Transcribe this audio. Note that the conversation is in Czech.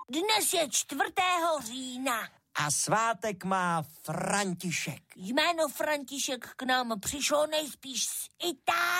Dnes je 4. října. A svátek má František. Jméno František k nám přišlo nejspíš z Itálie.